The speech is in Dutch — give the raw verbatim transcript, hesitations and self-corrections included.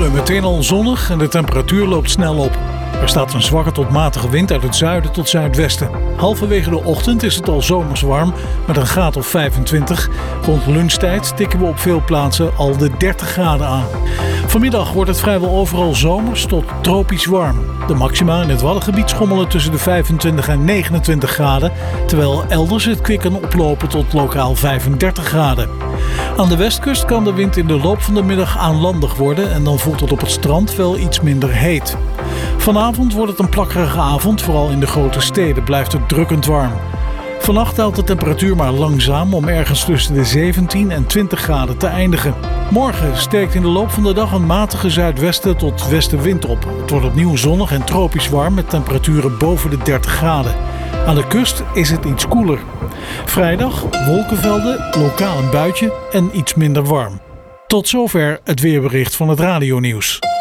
Diemen meteen al zonnig en de temperatuur loopt snel op. Er staat een zwakke tot matige wind uit het zuiden tot zuidwesten. Halverwege de ochtend is het al zomers warm met een graad of vijfentwintig. Rond lunchtijd tikken we op veel plaatsen al de dertig graden aan. Vanmiddag wordt het vrijwel overal zomers tot tropisch warm. De maxima in het Waddengebied schommelen tussen de vijfentwintig en negenentwintig graden, terwijl elders het kwik kan oplopen tot lokaal vijfendertig graden. Aan de westkust kan de wind in de loop van de middag aanlandig worden en dan voelt het op het strand wel iets minder heet. Vanavond wordt het een plakkerige avond, vooral in de grote steden blijft het drukkend warm. Vannacht daalt de temperatuur maar langzaam om ergens tussen de zeventien en twintig graden te eindigen. Morgen steekt in de loop van de dag een matige zuidwesten tot westenwind op. Het wordt opnieuw zonnig en tropisch warm met temperaturen boven de dertig graden. Aan de kust is het iets koeler. Vrijdag wolkenvelden, lokaal een buitje en iets minder warm. Tot zover het weerbericht van het radionieuws.